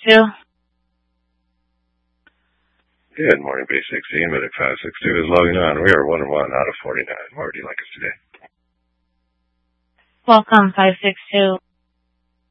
562. Good morning, Base 16. Medic 562 is logging on. We are 1 and 1 out of 49. Where would you like us today? Welcome, 562.